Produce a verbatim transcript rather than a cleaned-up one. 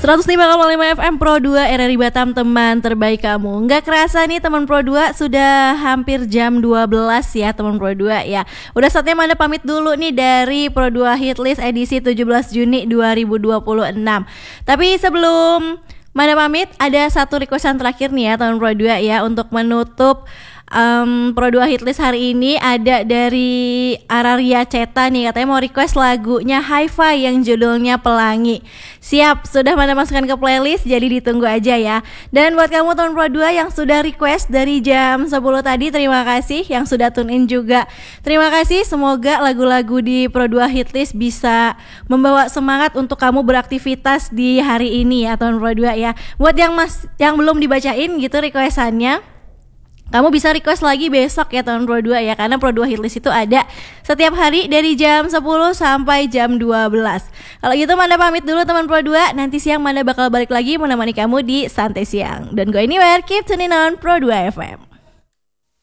seratus lima koma lima F M Pro dua R R I Batam, teman terbaik kamu. Nggak kerasa nih teman Pro dua, sudah hampir jam dua belas ya teman Pro dua ya. Udah saatnya Manda pamit dulu nih dari Pro dua Hitlist edisi tujuh belas Juni dua ribu dua puluh enam. Tapi sebelum Manda pamit, ada satu requestan terakhir nih ya teman Pro dua ya, untuk menutup Um, Pro dua Hitlist hari ini. Ada dari Araria Ceta nih, katanya mau request lagunya Hi-Fi yang judulnya Pelangi. Siap, sudah Manda masukkan ke playlist, jadi ditunggu aja ya. Dan buat kamu teman Pro dua yang sudah request dari jam sepuluh tadi, terima kasih. Yang sudah tune in juga, terima kasih. Semoga lagu-lagu di Pro dua Hitlist bisa membawa semangat untuk kamu beraktivitas di hari ini ya teman Pro dua ya. Buat yang mas yang belum dibacain gitu requestannya, kamu bisa request lagi besok ya teman Pro dua ya, karena Pro dua Hitlist itu ada setiap hari dari jam sepuluh sampai jam dua belas. Kalau gitu Manda pamit dulu teman Pro dua. Nanti siang Manda bakal balik lagi menemani kamu di Santai Siang. Don't go anywhere, keep tuning on Pro dua F M.